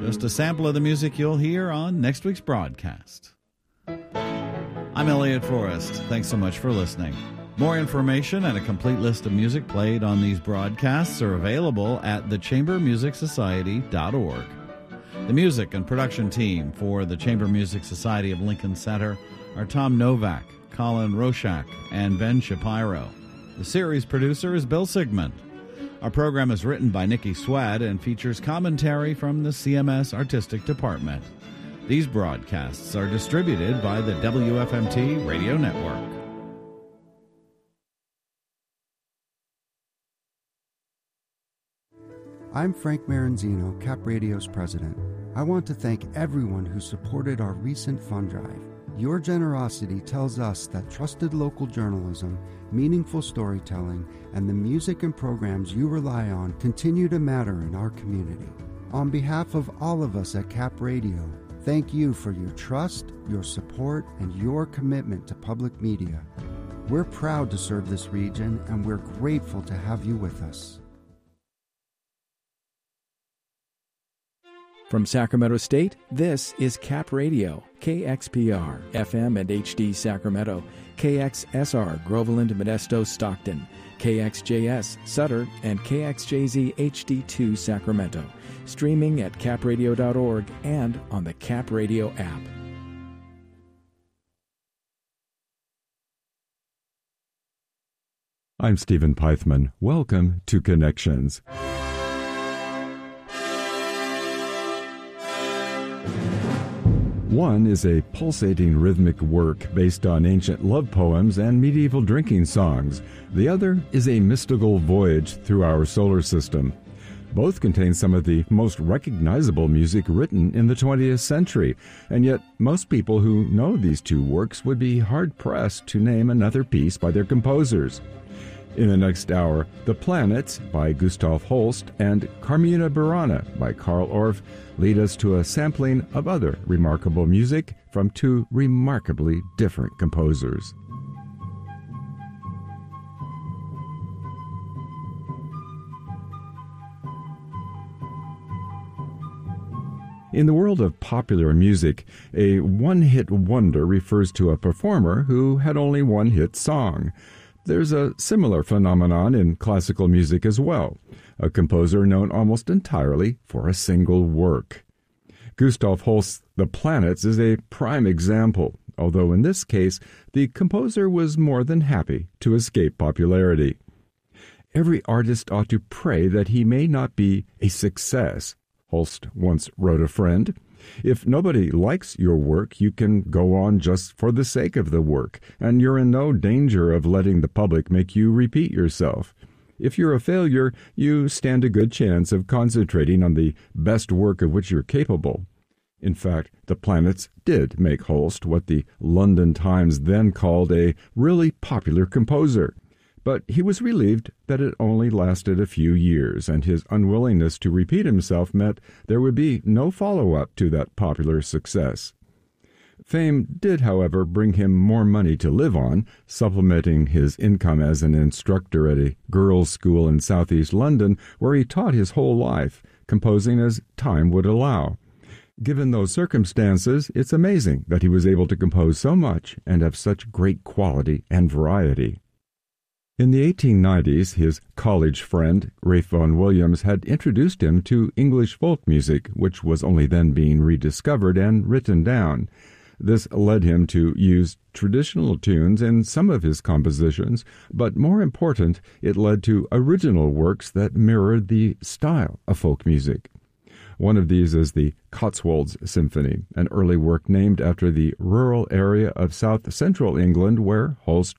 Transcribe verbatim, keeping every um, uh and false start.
just a sample of the music you'll hear on next week's broadcast. I'm Elliot Forrest. Thanks so much for listening. More information and a complete list of music played on these broadcasts are available at the chamber music society dot org. The music and production team for the Chamber Music Society of Lincoln Center are Tom Novak, Colin Roshak, and Ben Shapiro. The series producer is Bill Sigmund. Our program is written by Nikki Swad and features commentary from the C M S Artistic Department. These broadcasts are distributed by the W F M T Radio Network. I'm Frank Maranzino, Cap Radio's president. I want to thank everyone who supported our recent fund drive. Your generosity tells us that trusted local journalism, meaningful storytelling, and the music and programs you rely on continue to matter in our community. On behalf of all of us at Cap Radio, thank you for your trust, your support, and your commitment to public media. We're proud to serve this region, and we're grateful to have you with us. From Sacramento State, this is Cap Radio, K X P R, F M and H D Sacramento, K X S R, Groveland, Modesto, Stockton, K X J S, Sutter, and K X J Z H D two Sacramento. Streaming at cap radio dot org and on the Cap Radio app. I'm Stephen Pythman. Welcome to Connections. One is a pulsating rhythmic work based on ancient love poems and medieval drinking songs. The other is a mystical voyage through our solar system. Both contain some of the most recognizable music written in the twentieth century, and yet most people who know these two works would be hard-pressed to name another piece by their composers. In the next hour, The Planets by Gustav Holst and Carmina Burana by Carl Orff lead us to a sampling of other remarkable music from two remarkably different composers. In the world of popular music, a one-hit wonder refers to a performer who had only one hit song. There's a similar phenomenon in classical music as well, a composer known almost entirely for a single work. Gustav Holst's The Planets is a prime example, although in this case, the composer was more than happy to escape popularity. Every artist ought to pray that he may not be a success, Holst once wrote a friend. If nobody likes your work, you can go on just for the sake of the work, and you're in no danger of letting the public make you repeat yourself. If you're a failure, you stand a good chance of concentrating on the best work of which you're capable. In fact, The Planets did make Holst what the London Times then called a really popular composer. But he was relieved that it only lasted a few years, and his unwillingness to repeat himself meant there would be no follow-up to that popular success. Fame did, however, bring him more money to live on, supplementing his income as an instructor at a girls' school in southeast London, where he taught his whole life, composing as time would allow. Given those circumstances, it's amazing that he was able to compose so much and of such great quality and variety. In the eighteen nineties, his college friend, Ralph Vaughan Williams, had introduced him to English folk music, which was only then being rediscovered and written down. This led him to use traditional tunes in some of his compositions, but more important, it led to original works that mirrored the style of folk music. One of these is the Cotswolds Symphony, an early work named after the rural area of south-central England where Holst